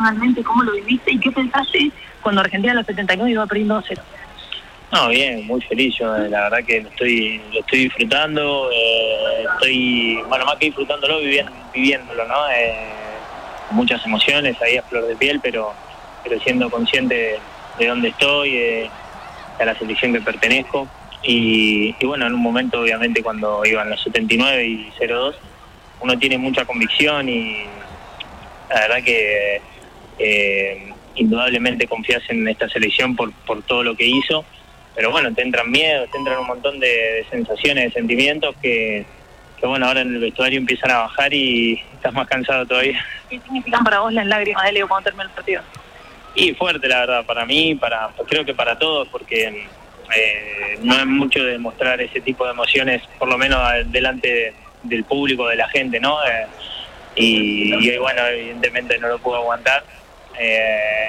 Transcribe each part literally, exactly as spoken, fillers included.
personalmente, ¿cómo lo viviste y qué pensaste cuando Argentina en los setenta y nueve iba perdiendo dos cero? No, bien, muy feliz. Yo eh, la verdad que lo estoy, lo estoy disfrutando, eh, estoy, bueno, más que disfrutándolo, viviendo, viviéndolo, ¿no? Eh, muchas emociones ahí a flor de piel, pero, pero siendo consciente de, de dónde estoy, eh, a la selección que pertenezco. Y, y bueno, en un momento, obviamente, cuando iban los setenta y nueve y cero dos, uno tiene mucha convicción y la verdad que eh, indudablemente confías en esta selección por, por todo lo que hizo. Pero bueno, te entran miedos, te entran un montón de, de sensaciones, de sentimientos que, que bueno, ahora en el vestuario empiezan a bajar y estás más cansado todavía. ¿Qué significan para vos las lágrimas de Leo cuando termina el partido? Y fuerte, la verdad, para mí, para creo que para todos, porque eh, no es mucho de mostrar ese tipo de emociones, por lo menos delante de, del público, de la gente, ¿no? Eh, y, y bueno, evidentemente no lo puedo aguantar. Eh,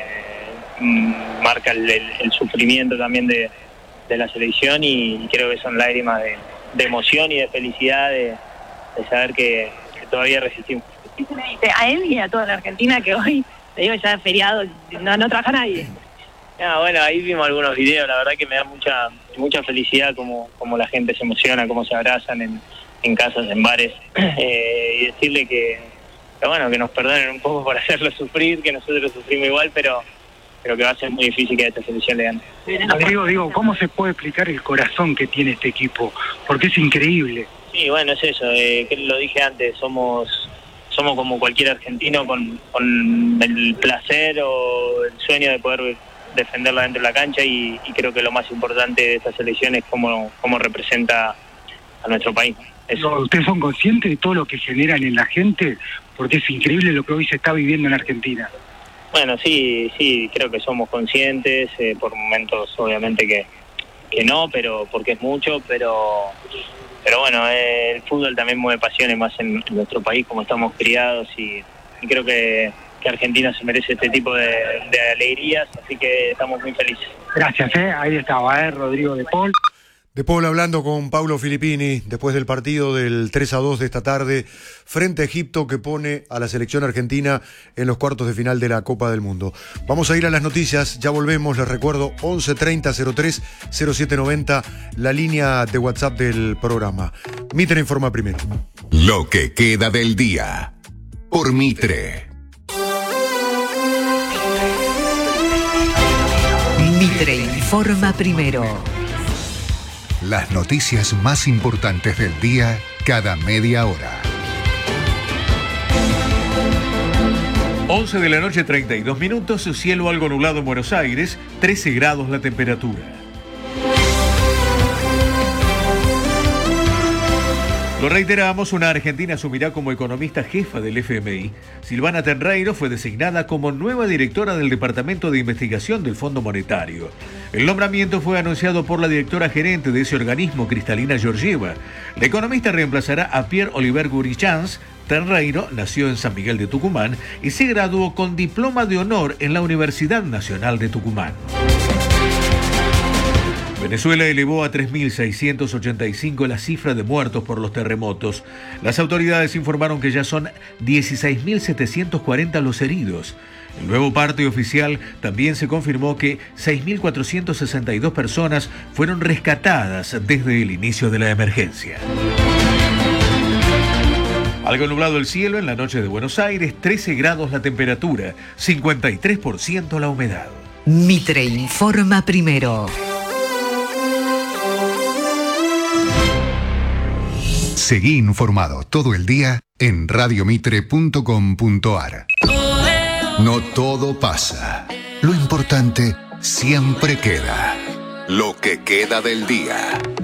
marca el, el, el sufrimiento también de de la selección y creo que son lágrimas de, de emoción y de felicidad de, de saber que, que todavía resistimos. ¿Qué se le dice a él y a toda la Argentina que hoy, te digo, ya es feriado, no, no trabaja nadie? Ah, bueno, ahí vimos algunos videos, la verdad que me da mucha mucha felicidad como, como la gente se emociona, cómo se abrazan en, en casas, en bares, eh, y decirle que, que bueno, que nos perdonen un poco por hacerlo sufrir, que nosotros sufrimos igual, pero pero que va a ser muy difícil que a esta selección le gane. Rodrigo, digo, ¿cómo se puede explicar el corazón que tiene este equipo? Porque es increíble. Sí, bueno, es eso, eh, que lo dije antes, somos somos como cualquier argentino con, con el placer o el sueño de poder defenderla dentro de la cancha y, y creo que lo más importante de esta selección es cómo, cómo representa a nuestro país. Eso. ¿Ustedes son conscientes de todo lo que generan en la gente? Porque es increíble lo que hoy se está viviendo en Argentina. Bueno, sí, sí, creo que somos conscientes, eh, por momentos obviamente que, que no, pero porque es mucho, pero pero bueno, eh, el fútbol también mueve pasiones más en, en nuestro país, como estamos criados, y, y creo que, que Argentina se merece este tipo de, de alegrías, así que estamos muy felices. Gracias, eh, ahí estaba, eh, Rodrigo de Paul. De Paul hablando con Paulo Filippini después del partido del tres a dos de esta tarde frente a Egipto que pone a la selección argentina en los cuartos de final de la Copa del Mundo. Vamos a ir a las noticias, ya volvemos, les recuerdo once treinta cero tres cero siete noventa, la línea de WhatsApp del programa. Mitre informa primero. Lo que queda del día por Mitre. Mitre informa primero. Las noticias más importantes del día cada media hora. once de la noche, treinta y dos minutos, cielo algo nublado en Buenos Aires, trece grados la temperatura. Lo reiteramos, una argentina asumirá como economista jefa del F M I. Silvana Tenreiro fue designada como nueva directora del Departamento de Investigación del Fondo Monetario. El nombramiento fue anunciado por la directora gerente de ese organismo, Cristalina Georgieva. La economista reemplazará a Pierre-Olivier Gurichanz. Tenreiro nació en San Miguel de Tucumán y se graduó con diploma de honor en la Universidad Nacional de Tucumán. Venezuela elevó a tres mil seiscientos ochenta y cinco la cifra de muertos por los terremotos. Las autoridades informaron que ya son dieciséis mil setecientos cuarenta los heridos. El nuevo parte oficial también se confirmó que seis mil cuatrocientas sesenta y dos personas fueron rescatadas desde el inicio de la emergencia. Algo nublado el cielo en la noche de Buenos Aires, trece grados la temperatura, cincuenta y tres por ciento la humedad. Mitre informa primero. Seguí informado todo el día en radio mitre punto com punto a r. No todo pasa. Lo importante siempre queda. Lo que queda del día.